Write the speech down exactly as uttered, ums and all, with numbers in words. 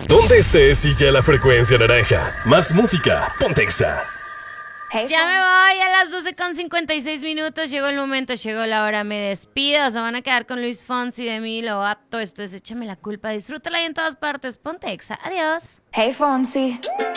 Donde estés, sigue la frecuencia naranja. Más música, ponte Exa. Hey, ya me voy a las doce con cincuenta y seis minutos. Llegó el momento, llegó la hora. Me despido. Se van a quedar con Luis Fonsi de mí. Lo apto. Esto es Échame la culpa. Disfrútala y en todas partes. Ponte Exa. Adiós. Hey, Fonsi.